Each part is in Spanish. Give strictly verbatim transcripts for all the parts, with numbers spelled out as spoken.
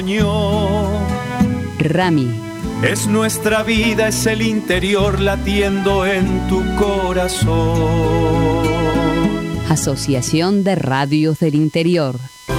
Rami. Es nuestra vida, es el interior latiendo en tu corazón. Asociación de Radios del Interior.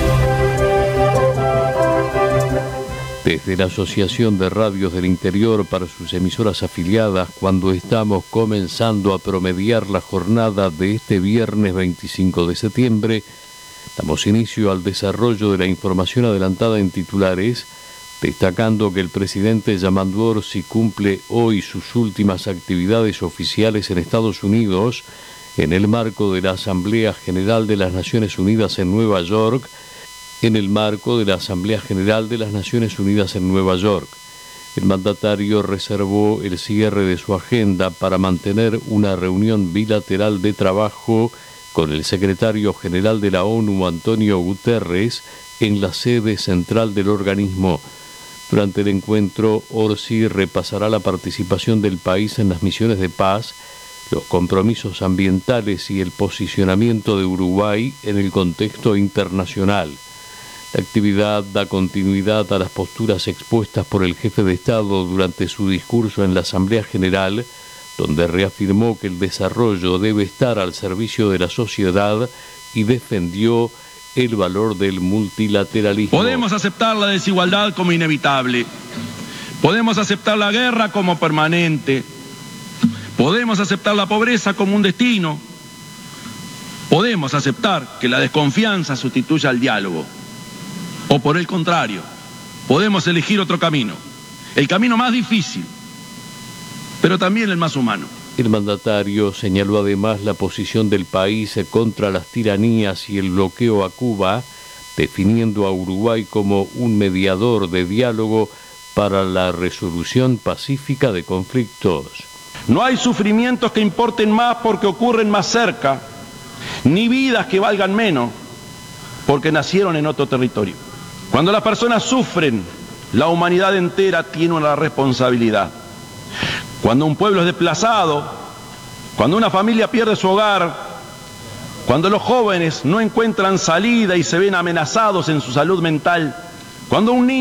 Desde la Asociación de Radios del Interior para sus emisoras afiliadas, cuando estamos comenzando a promediar la jornada de este viernes veinticinco de septiembre, damos inicio al desarrollo de la información adelantada en titulares, destacando que el presidente Yamandu Orsi cumple hoy sus últimas actividades oficiales en Estados Unidos en el marco de la Asamblea General de las Naciones Unidas en Nueva York, en el marco de la Asamblea General de las Naciones Unidas en Nueva York. El mandatario reservó el cierre de su agenda para mantener una reunión bilateral de trabajo con el secretario general de la ONU, Antonio Guterres, en la sede central del organismo. Durante el encuentro, Orsi repasará la participación del país en las misiones de paz, los compromisos ambientales y el posicionamiento de Uruguay en el contexto internacional. La actividad da continuidad a las posturas expuestas por el jefe de Estado durante su discurso en la Asamblea General, donde reafirmó que el desarrollo debe estar al servicio de la sociedad y defendió el valor del multilateralismo. Podemos aceptar la desigualdad como inevitable, podemos aceptar la guerra como permanente, podemos aceptar la pobreza como un destino, podemos aceptar que la desconfianza sustituya al diálogo, o por el contrario, podemos elegir otro camino, el camino más difícil, pero también el más humano. El mandatario señaló además la posición del país contra las tiranías y el bloqueo a Cuba, definiendo a Uruguay como un mediador de diálogo para la resolución pacífica de conflictos. No hay sufrimientos que importen más porque ocurren más cerca, ni vidas que valgan menos porque nacieron en otro territorio. Cuando las personas sufren, la humanidad entera tiene una responsabilidad. Cuando un pueblo es desplazado, cuando una familia pierde su hogar, cuando los jóvenes no encuentran salida y se ven amenazados en su salud mental, cuando un niño